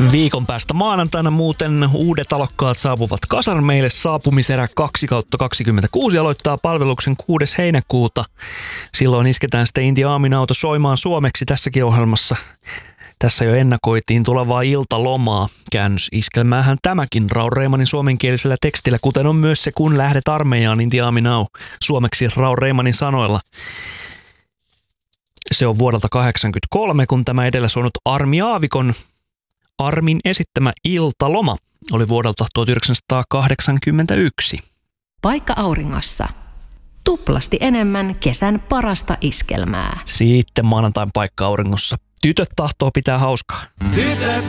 Viikon päästä maanantaina muuten uudet alokkaat saapuvat kasarmeille. Saapumiserä 2/26 aloittaa palveluksen 6. heinäkuuta. Silloin isketään sitten Inti Aaminauto soimaan suomeksi tässäkin ohjelmassa. Tässä jo ennakoitiin tulevaa iltalomaa. Käännösiskelmäähän tämäkin Raul Reimanin suomenkielisellä tekstillä, kuten on myös se Kun lähdet armeijaan Inti Aaminau suomeksi Raul Reimanin sanoilla. Se on vuodelta 1983, kun tämä edellä soinut Armi Aavikon Armin esittämä Iltaloma oli vuodelta 1981. Paikka auringossa. Tuplasti enemmän kesän parasta iskelmää. Sitten maanantain Paikka auringossa. Tytöt tahtoo pitää hauskaa.